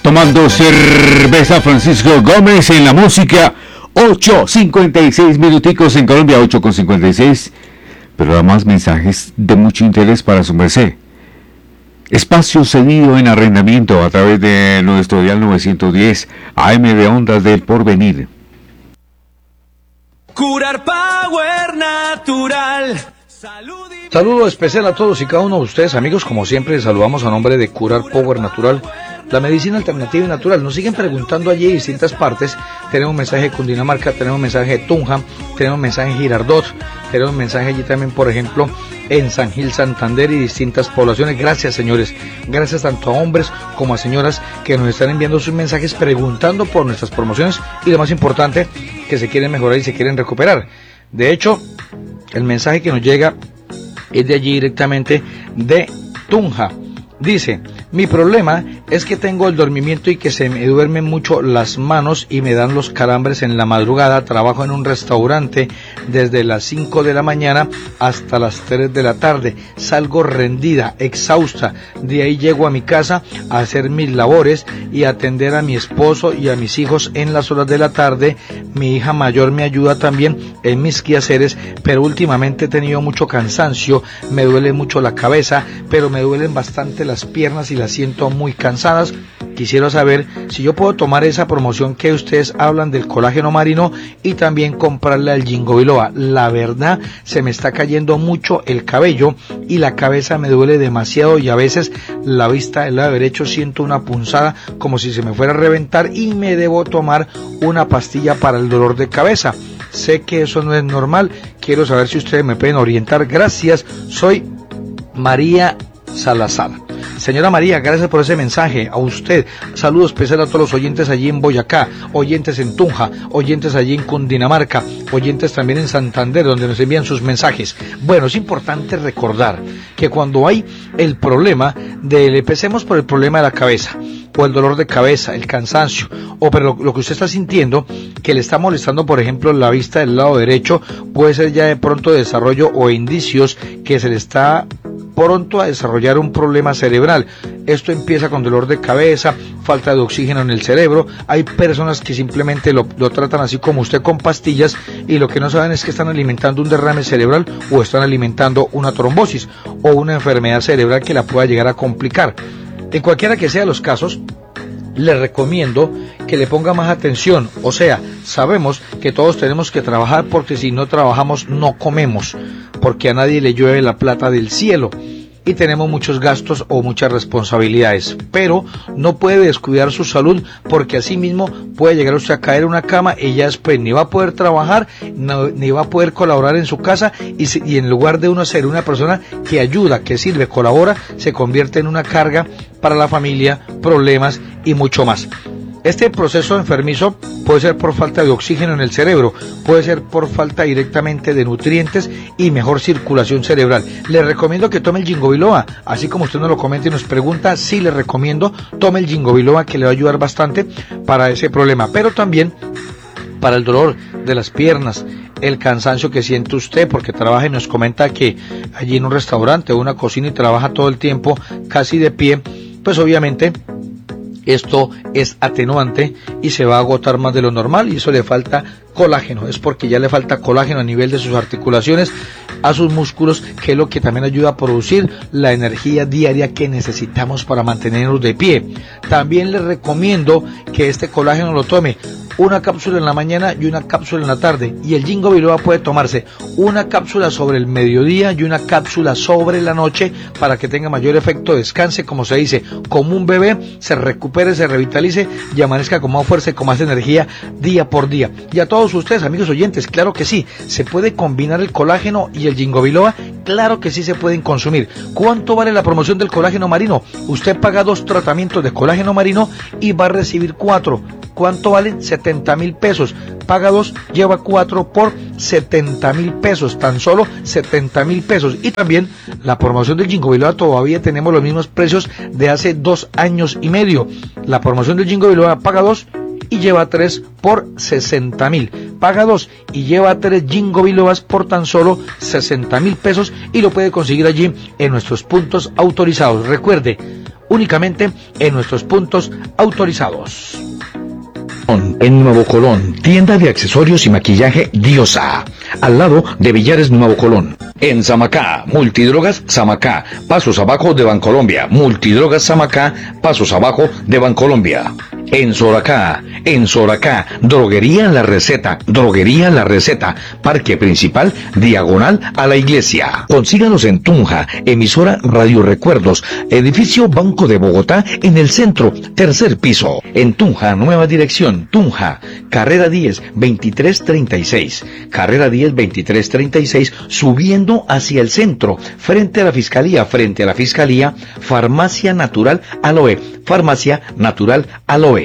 tomando cerveza. Francisco Gómez en la música. 8:56 minuticos en Colombia, 8:56. Pero además mensajes de mucho interés para su merced. Espacio cedido en arrendamiento a través de nuestro dial 910 AM de Ondas del Porvenir. Curar Power Natural. Saludo especial a todos y cada uno de ustedes, amigos. Como siempre, les saludamos a nombre de Curar Power Natural, la medicina alternativa y natural. Nos siguen preguntando allí en distintas partes. Tenemos mensaje de Cundinamarca, tenemos mensaje de Tunja, tenemos mensaje de Girardot, tenemos mensaje allí también, por ejemplo, en San Gil, Santander y distintas poblaciones. Gracias, señores. Gracias tanto a hombres como a señoras que nos están enviando sus mensajes preguntando por nuestras promociones y lo más importante, que se quieren mejorar y se quieren recuperar. De hecho, el mensaje que nos llega es de allí directamente de Tunja. Dice: mi problema es que tengo el dormimiento y que se me duermen mucho las manos y me dan los calambres en la madrugada. Trabajo en un restaurante desde las 5 de la mañana hasta las 3 de la tarde. Salgo rendida, exhausta. De ahí llego a mi casa a hacer mis labores y a atender a mi esposo y a mis hijos en las horas de la tarde. Mi hija mayor me ayuda también en mis quehaceres, pero últimamente he tenido mucho cansancio. Me duele mucho la cabeza, pero me duelen bastante las piernas y las siento muy cansadas. Quisiera saber si yo puedo tomar esa promoción que ustedes hablan del colágeno marino y también comprarle al Ginkgo biloba. La verdad, se me está cayendo mucho el cabello y la cabeza me duele demasiado, y a veces la vista del lado derecho siento una punzada como si se me fuera a reventar, y me debo tomar una pastilla para el dolor de cabeza. Sé que eso no es normal. Quiero saber si ustedes me pueden orientar. Gracias. Soy María Salazar. Señora María, gracias por ese mensaje. A usted, saludos especial a todos los oyentes allí en Boyacá, oyentes en Tunja, oyentes allí en Cundinamarca, oyentes también en Santander, donde nos envían sus mensajes. Bueno, es importante recordar que cuando hay el problema empecemos por el problema de la cabeza, o el dolor de cabeza, el cansancio, o pero lo que usted está sintiendo, que le está molestando, por ejemplo, la vista del lado derecho, puede ser ya de pronto desarrollo o indicios que se le está pronto a desarrollar un problema cerebral. Esto empieza con dolor de cabeza, falta de oxígeno en el cerebro. Hay personas que simplemente lo tratan así como usted, con pastillas, y lo que no saben es que están alimentando un derrame cerebral o están alimentando una trombosis o una enfermedad cerebral que la pueda llegar a complicar. En cualquiera que sea los casos, le recomiendo que le ponga más atención. O sea, sabemos que todos tenemos que trabajar, porque si no trabajamos no comemos, porque a nadie le llueve la plata del cielo y tenemos muchos gastos o muchas responsabilidades, pero no puede descuidar su salud, porque así mismo puede llegar usted a caer en una cama y ya después ni va a poder trabajar, ni va a poder colaborar en su casa, y en lugar de uno ser una persona que ayuda, que sirve, colabora, se convierte en una carga para la familia, problemas y mucho más. Este proceso enfermizo puede ser por falta de oxígeno en el cerebro, puede ser por falta directamente de nutrientes y mejor circulación cerebral. Le recomiendo que tome el Ginkgo biloba, así como usted nos lo comenta y nos pregunta. Sí, le recomiendo, tome el Ginkgo biloba, que le va a ayudar bastante para ese problema, pero también para el dolor de las piernas, el cansancio que siente usted porque trabaja, y nos comenta que allí en un restaurante o una cocina y trabaja todo el tiempo casi de pie. Pues obviamente esto es atenuante y se va a agotar más de lo normal, y eso le falta colágeno. Es porque ya le falta colágeno a nivel de sus articulaciones, a sus músculos, que es lo que también ayuda a producir la energía diaria que necesitamos para mantenernos de pie. También le recomiendo que este colágeno lo tome una cápsula en la mañana y una cápsula en la tarde, y el Ginkgo biloba puede tomarse una cápsula sobre el mediodía y una cápsula sobre la noche para que tenga mayor efecto, descanse, como se dice, como un bebé, se recupere, se revitalice y amanezca con más fuerza y con más energía día por día. Y a todos ustedes, amigos oyentes, claro que sí, se puede combinar el colágeno y el Ginkgo biloba, claro que sí se pueden consumir. ¿Cuánto vale la promoción del colágeno marino? Usted paga 2 tratamientos de colágeno marino y va a recibir 4. ¿Cuánto valen? 70,000 pesos. Paga 2, lleva 4 por 70,000 pesos. Tan solo 70,000 pesos. Y también la promoción del Ginkgo biloba, todavía tenemos los mismos precios de hace 2 años y medio. La promoción del Ginkgo biloba, paga 2 y lleva 3 por 60,000. Paga 2 y lleva 3 Ginkgo bilobas por tan solo 60,000 pesos, y lo puede conseguir allí en nuestros puntos autorizados. Recuerde, únicamente en nuestros puntos autorizados. En Nuevo Colón, tienda de accesorios y maquillaje Diosa, al lado de Villares Nuevo Colón. En Samacá, Multidrogas Samacá, pasos abajo de Bancolombia. Multidrogas Samacá, pasos abajo de Bancolombia. En Soracá, Droguería La Receta, Parque Principal, diagonal a la iglesia. Consíganos en Tunja, emisora Radio Recuerdos, edificio Banco de Bogotá, en el centro, tercer piso. En Tunja, nueva dirección, Tunja, carrera 10, 2336. Carrera 10, 2336, subiendo hacia el centro, frente a la fiscalía, Farmacia Natural Aloe, Farmacia Natural Aloe.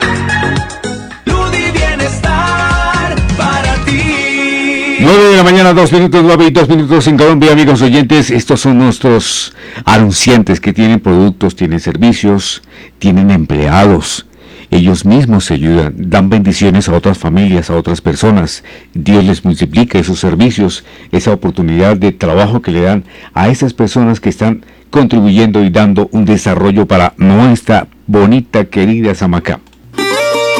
Bienestar para ti. 9 de la mañana, 2 minutos, 9 y 2 minutos en Colombia, amigos oyentes. Estos son nuestros anunciantes que tienen productos, tienen servicios, tienen empleados. Ellos mismos se ayudan, dan bendiciones a otras familias, a otras personas. Dios les multiplica esos servicios, esa oportunidad de trabajo que le dan a esas personas que están contribuyendo y dando un desarrollo para nuestra bonita, querida Samacá.